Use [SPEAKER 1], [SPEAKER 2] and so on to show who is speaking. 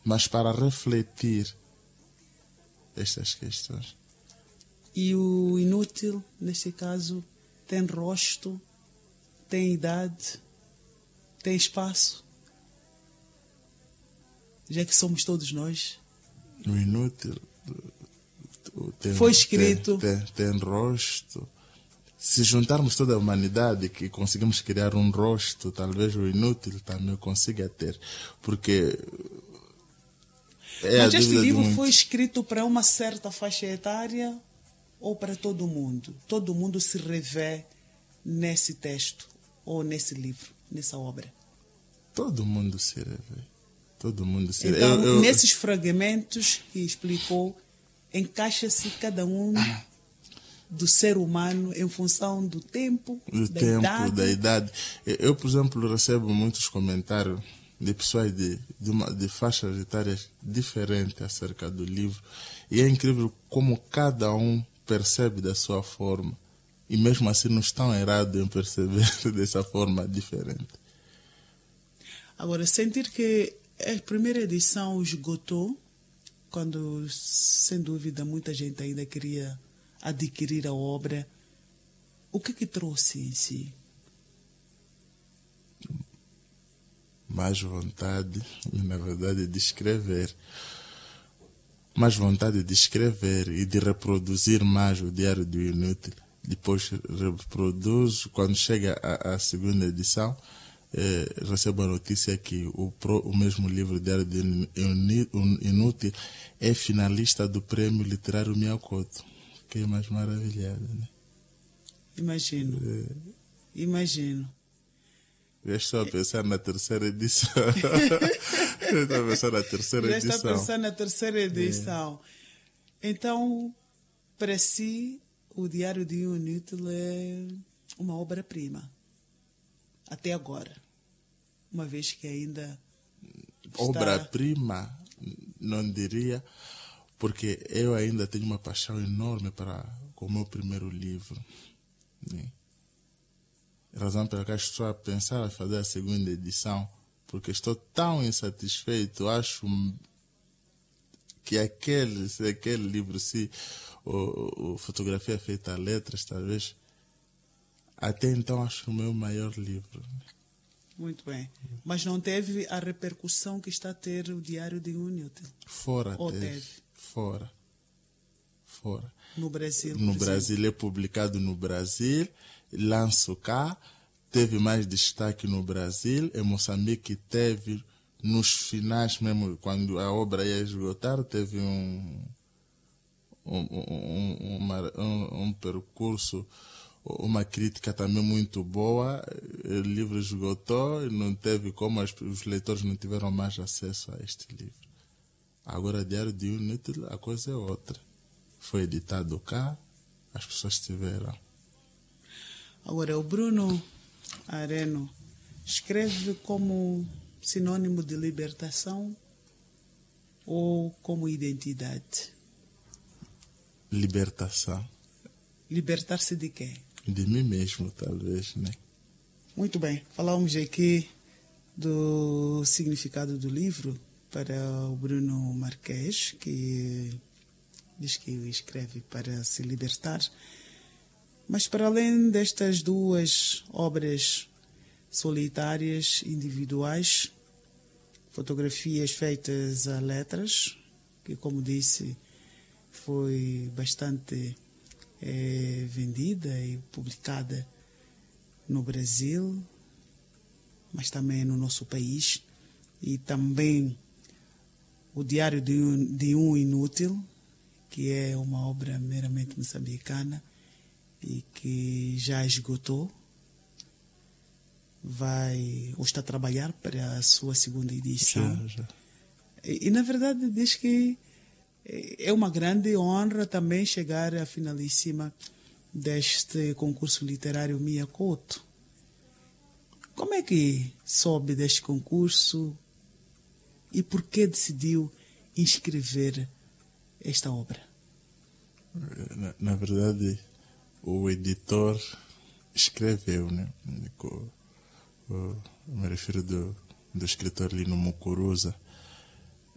[SPEAKER 1] mas para refletir estas questões.
[SPEAKER 2] E o inútil, neste caso, tem rosto, tem idade, tem espaço, já que somos todos nós.
[SPEAKER 1] O inútil
[SPEAKER 2] foi escrito.
[SPEAKER 1] Tem rosto. Se juntarmos toda a humanidade que conseguimos criar um rosto, talvez o inútil também consiga ter. Porque
[SPEAKER 2] mas este livro foi escrito para uma certa faixa etária ou para todo mundo? Todo mundo se revê nesse texto ou nesse livro, nessa obra?
[SPEAKER 1] Todo mundo se revê. Todo mundo se
[SPEAKER 2] revê. Então, nesses fragmentos que explicou, encaixa-se cada um do ser humano em função do tempo, da
[SPEAKER 1] idade. Eu, por exemplo, recebo muitos comentários de pessoas de faixas etárias diferentes acerca do livro. E é incrível como cada um percebe da sua forma. E mesmo assim não estão errados em perceber dessa forma diferente.
[SPEAKER 2] Agora, sentir que a primeira edição esgotou, quando, sem dúvida, muita gente ainda queria adquirir a obra, o que trouxe em si?
[SPEAKER 1] Mais vontade, na verdade, de escrever. Mais vontade de escrever e de reproduzir mais o Diário do Inútil. Depois reproduzo, quando chega a segunda edição, recebo a notícia que o mesmo livro Diário do Inútil é finalista do Prêmio Literário Miyakoto. Fiquei mais maravilhado, né?
[SPEAKER 2] Imagino.
[SPEAKER 1] Já estou a pensar na terceira edição. Já estou a pensar na terceira edição.
[SPEAKER 2] Então, para si, o Diário de um Inútil é uma obra-prima. Até agora. Uma vez que ainda
[SPEAKER 1] obra-prima, não diria, porque eu ainda tenho uma paixão enorme com o meu primeiro livro. Né? Razão pela qual estou a pensar em fazer a segunda edição, porque estou tão insatisfeito. Acho que aquele livro, se fotografia feita a letras, talvez, até então acho o meu maior livro.
[SPEAKER 2] Muito bem. Mas não teve a repercussão que está a ter o Diário de um Inútil?
[SPEAKER 1] Fora teve. Fora.
[SPEAKER 2] No Brasil?
[SPEAKER 1] No Brasil, é publicado no Brasil, lanço cá, teve mais destaque no Brasil. Em Moçambique teve, nos finais mesmo, quando a obra ia esgotar, teve um percurso, uma crítica também muito boa. O livro esgotou e não teve como, os leitores não tiveram mais acesso a este livro. Agora, Diário de um Inútil, a coisa é outra. Foi editado cá, as pessoas tiveram.
[SPEAKER 2] Agora, o Bruno Areno escreve como sinônimo de libertação ou como identidade?
[SPEAKER 1] Libertação.
[SPEAKER 2] Libertar-se de quê?
[SPEAKER 1] De mim mesmo, talvez, né?
[SPEAKER 2] Muito bem. Falamos aqui do significado do livro para o Bruno Marques, que diz que escreve para se libertar. Mas para além destas duas obras solitárias, individuais, fotografias feitas a letras, que, como disse, foi bastante vendida e publicada no Brasil, mas também no nosso país, e também o Diário de um Inútil, que é uma obra meramente moçambicana e que já esgotou, vai ou está a trabalhar para a sua segunda edição.
[SPEAKER 1] Já.
[SPEAKER 2] E na verdade diz que é uma grande honra também chegar à finalíssima deste concurso literário Miyakoto. Como é que soube deste concurso e por que decidiu inscrever esta obra?
[SPEAKER 1] Na verdade, o editor escreveu, né? Me refiro do escritor Lino Mukuruza.